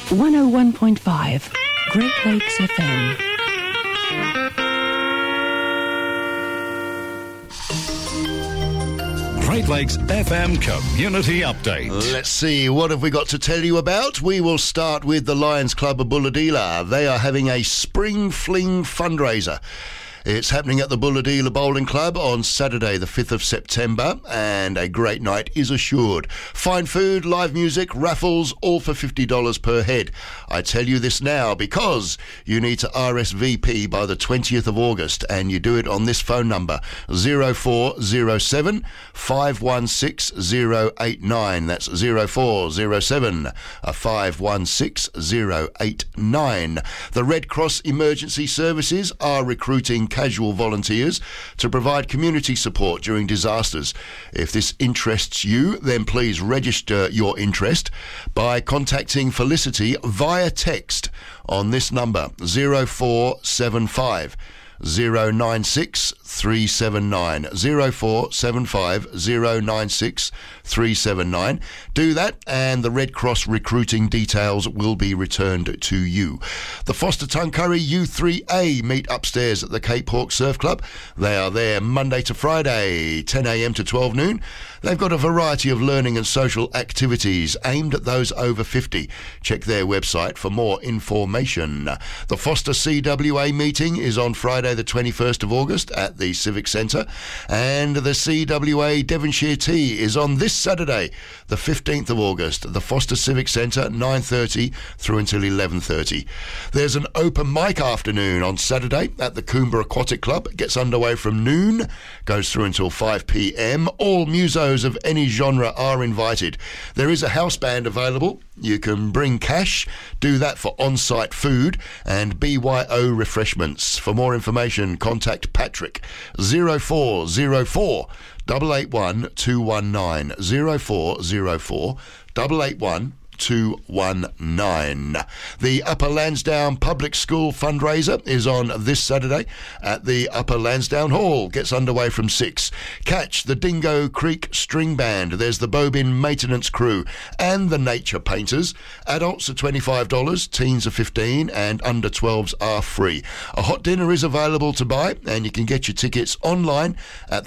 101.5 Great Lakes FM. Great Lakes FM Community Update. Let's see, what have we got to tell you about? We will start with the Lions Club of Bulahdelah. They are having a Spring Fling fundraiser. It's happening at the Bulahdelah Bowling Club on Saturday, the 5th of September, and a great night is assured. Fine food, live music, raffles, all for $50 per head. I tell you this now because you need to RSVP by the 20th of August, and you do it on this phone number, 0407 516 089. That's 0407 516 089. The Red Cross Emergency Services are recruiting casual volunteers to provide community support during disasters. If this interests you, then please register your interest by contacting Felicity via text on this number, 0475 096 379 0475 096 379. Do that and the Red Cross recruiting details will be returned to you. The Foster Tuncurry U3A meet upstairs at the Cape Hawk Surf Club. They are there Monday to Friday, 10 a.m. to 12 noon. They've got a variety of learning and social activities aimed at those over 50. Check their website for more information. The Foster CWA meeting is on Friday the 21st of August at the Civic Centre, and the CWA Devonshire Tea is on this Saturday the 15th of August, the Foster Civic Centre, 9:30 through until 11:30. There's an open mic afternoon on Saturday at the Coomba Aquatic Club. It gets underway from noon, goes through until 5 p.m. All musos of any genre are invited. There is a house band available. You can bring cash, do that for on-site food and BYO refreshments. For more information, contact Patrick, 0404 881 219, 0404 881 219. The Upper Lansdowne Public School fundraiser is on this Saturday at the Upper Lansdowne Hall. Gets underway from 6. Catch the Dingo Creek String Band. There's the Bobin Maintenance Crew and the Nature Painters. Adults are $25, teens are $15, and under 12s are free. A hot dinner is available to buy, and you can get your tickets online at the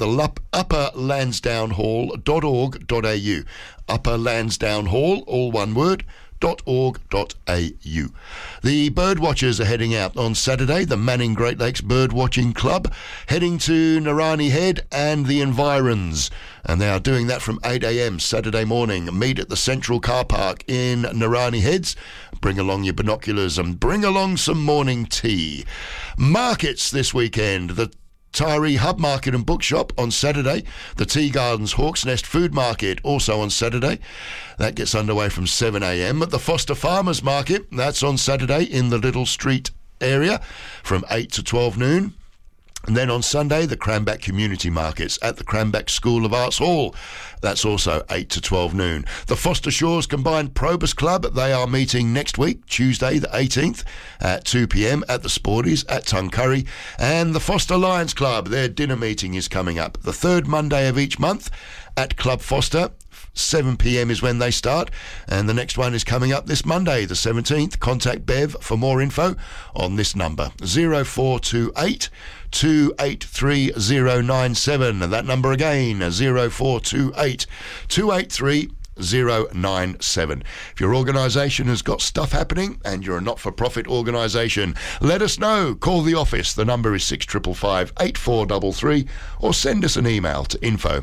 upperlansdownehall.org.au. Upper Lansdowne Hall, all one word, .org.au. The birdwatchers are heading out on Saturday, the Manning Great Lakes Birdwatching Club, heading to Narani Head and the environs, and they are doing that from 8 a.m. Saturday morning. Meet at the Central Car Park in Narani Heads. Bring along your binoculars and bring along some morning tea. Markets this weekend. The Tari Hub Market and Bookshop on Saturday. The Tea Gardens Hawks Nest Food Market also on Saturday. That gets underway from 7 a.m. At the Foster Farmers Market, that's on Saturday in the Little Street area from 8 to 12 noon. And then on Sunday, the Cranback Community Markets at the Cranback School of Arts Hall. That's also 8 to 12 noon. The Foster Shores Combined Probus Club, they are meeting next week, Tuesday the 18th at 2 p.m. at the Sporties at Tuncurry. And the Foster Lions Club, their dinner meeting is coming up the third Monday of each month at Club Foster. 7 p.m. is when they start, and the next one is coming up this Monday, the 17th. Contact Bev for more info on this number, 0428 283 097. That number again, 0428 283 097. If your organisation has got stuff happening and you're a not-for-profit organisation, let us know. Call the office. The number is 6555 8433, or send us an email to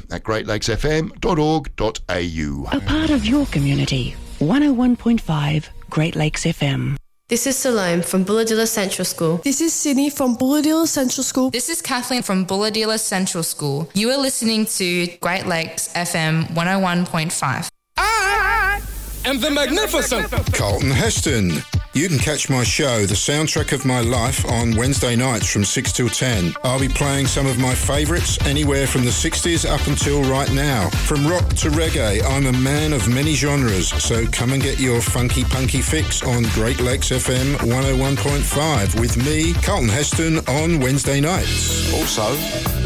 info@greatlakesfm.org.au. A part of your community, 101.5 Great Lakes FM. This is Salome from Bulahdelah Central School. This is Sydney from Bulahdelah Central School. This is Kathleen from Bulahdelah Central School. You are listening to Great Lakes FM 101.5. And the magnificent Carlton Heston. You can catch my show, The Soundtrack of My Life, on Wednesday nights from 6 till 10. I'll be playing some of my favourites anywhere from the 60s up until right now. From rock to reggae, I'm a man of many genres, so come and get your funky punky fix on Great Lakes FM 101.5 with me, Carlton Heston, on Wednesday nights. Also,